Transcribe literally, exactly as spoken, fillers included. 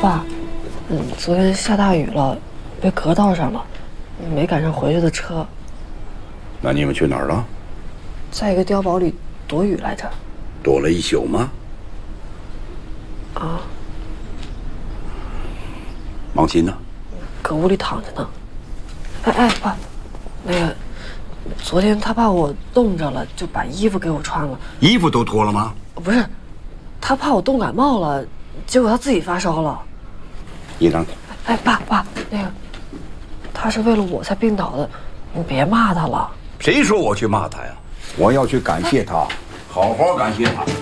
爸，嗯，昨天下大雨了，被隔道上了，没赶上回去的车。 那你们去哪儿了？ 在一个碉堡里躲雨来着。 躲了一宿吗？ 啊。 王鑫呢？ 搁屋里躺着呢。哎哎，爸，那个，昨天他怕我冻着了，就把衣服给我穿了。 衣服都脱了吗？ 不是，他怕我冻感冒了，结果他自己发烧了。 一张嘴。 哎，爸爸，那个，他是为了我才病倒的，你别骂他了。 谁说我去骂他呀？我要去感谢他，好好感谢他。